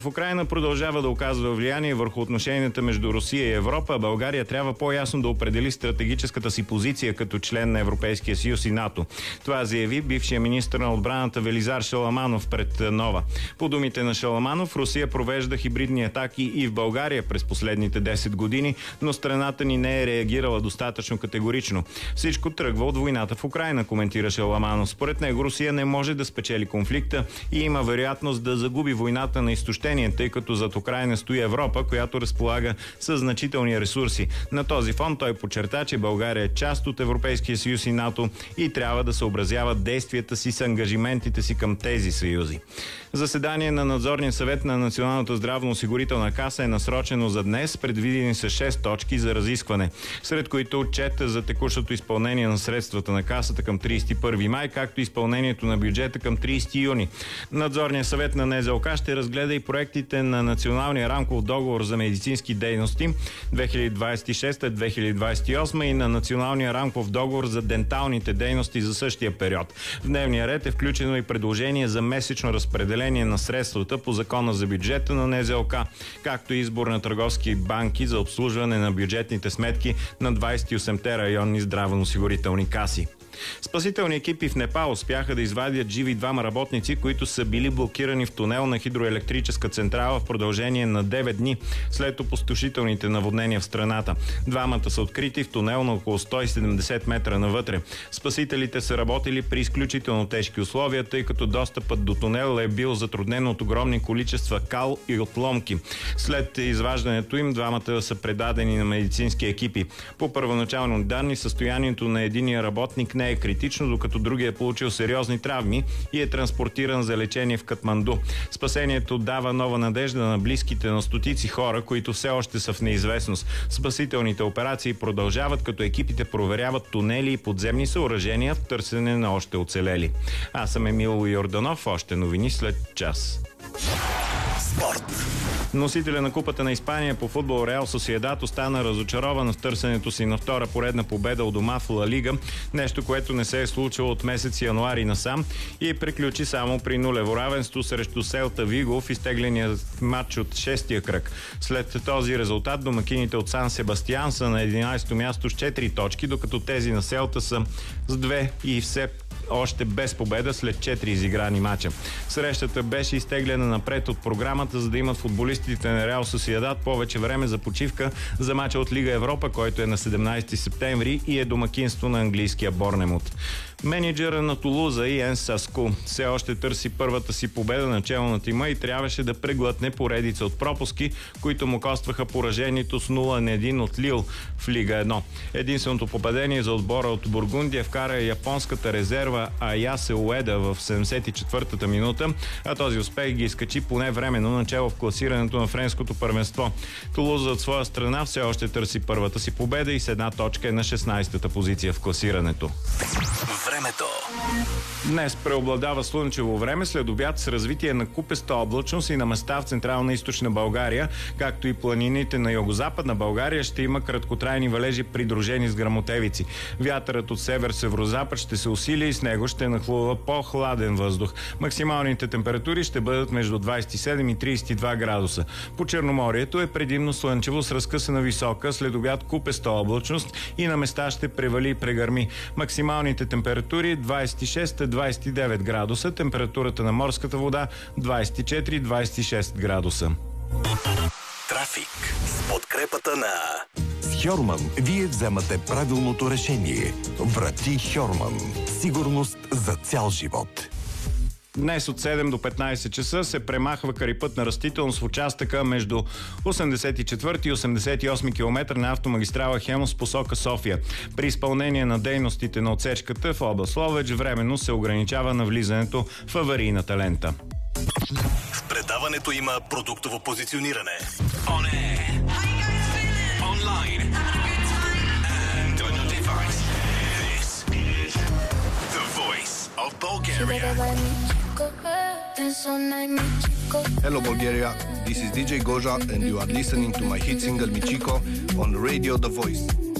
В Украйна продължава да оказва влияние върху отношенията между Русия и Европа. България трябва по-ясно да определи стратегическата си позиция като член на Европейския съюз и НАТО. Това заяви бившия министър на отбраната Велизар Шаламанов пред Нова. По думите на Шаламанов, Русия провежда хибридни атаки и в България през последните 10 години, но страната ни не е реагирала достатъчно категорично. Всичко тръгва от войната в Украйна, коментира Шаламанов. Според него Русия не може да спечели конфликта и има вероятност да загуби войната на изтощение, тъй като зад Украйна стои Европа, която разполага с значителни ресурси. На този фон той подчерта, че България е част от Европейския съюз и НАТО и трябва да съобразява действията си с ангажиментите си към тези съюзи. Заседание на надзорния съвет на Националната здравноосигурителна каса е насрочено за днес. Предвидени са 6 точки за разискване, сред които отчет за текущото изпълнение на средствата на касата към 31 май, както и изпълнението на бюджета към 30 юни. Надзорният съвет на НЗОК ще разгледа и проектите на Националния рамков договор за медицински дейности 2026-2028 и на Националния рамков договор за денталните дейности за същия период. В дневния ред е включено и предложение за месечно разпределение на средствата по закона за бюджета на НЗОК, както и избор на търговски банки за обслужване на бюджетните сметки на 28-те районни здравноосигурителни каси. Спасителни екипи в Непал успяха да извадят живи двама работници, които са били блокирани в тунел на хидроелектрическа централа в продължение на 9 дни след опустошителните наводнения в страната. Двамата са открити в тунел на около 170 метра навътре. Спасителите са работили при изключително тежки условия, тъй като достъпът до тунела е бил затруднен от огромни количества кал и отломки. След изваждането им двамата са предадени на медицински екипи. По първоначални данни състоянието на единия работник не е критично, докато другия е получил сериозни травми и е транспортиран за лечение в Катманду. Спасението дава нова надежда на близките на стотици хора, които все още са в неизвестност. Спасителните операции продължават, като екипите проверяват тунели и подземни съоръжения в търсене на още оцелели. Аз съм Емил Йорданов. Още новини след час. Спорт. Носителя на Купата на Испания по футбол Реал Сосиедад остана разочарован в търсенето си на втора поредна победа у дома в Ла Лига, нещо, което не се е случило от месец януари насам и приключи само при нулево равенство срещу Селта Виго в изтегления матч от 6-тия кръг. След този резултат домакините от Сан Себастиан са на 11-то място с 4 точки, докато тези на Селта са с 2 и все още без победа след 4 изиграни мача. Срещата беше изтеглена напред от програмата, за да имат футболистите на Реал Сосиедад повече време за почивка за мача от Лига Европа, който е на 17 септември и е домакинство на английския Борнемут. Менеджера на Тулуза Иен Саско все още търси първата си победа начело на тима и трябваше да преглътне поредица от пропуски, които му костваха поражението с 0-1 от Лил в Лига 1. Единственото попадение за отбора от Бургундия вкара японската резерва Аясе Уеда в 74-та минута, а този успех ги изкачи поне временно начало в класирането на френското първенство. Тулуза от своя страна все още търси първата си победа и с една точка е на 16-та позиция в класирането. Времето. Днес преобладава слънчево време, след обяд с развитие на купеста облачност и на места в Централна и Източна България, както и планините на Югозападна България ще има краткотрайни валежи, придружени с гръмотевици. Вятърът от север-северозапад ще се усили и с него ще нахлува по-хладен въздух. Максималните температури ще бъдат между 27 и 32 градуса. По Черноморието е предимно слънчево с разкъсана висока, след обяд купеста облачност и на места ще превали и прегърми. Максималните температури 26-29 градуса, температурата на морската вода 24-26 градуса. Трафик с подкрепата на Хьорман вие вземате правилното решение. Врати Хьорман. Сигурност за цял живот. Днес от 7 до 15 часа се премахва крайпътна растителност в участъка между 84 и 88 км на автомагистрала Хемус посока София. При изпълнение на дейностите на отсечката в област Ловеч временно се ограничава навлизането в аварийната лента. В предаването има продуктово позициониране. Online. And on your device. This is the voice of Bulgaria. Hello Bulgaria, this is DJ Goja and you are listening to my hit single Michiko on Radio The Voice.